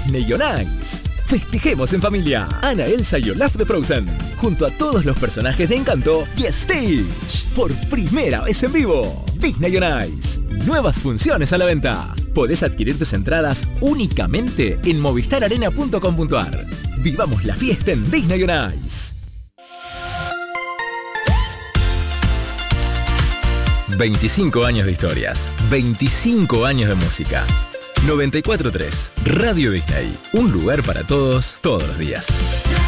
Disney on Ice. Festejemos en familia. Anna, Elsa y Olaf de Frozen, junto a todos los personajes de Encanto y Stitch, por primera vez en vivo. Disney on Ice. Nuevas funciones a la venta. Podés adquirir tus entradas únicamente en movistararena.com.ar. Vivamos la fiesta en Disney on Ice. 25 años de historias, 25 años de música. 94.3 Radio Disney, un lugar para todos, todos los días.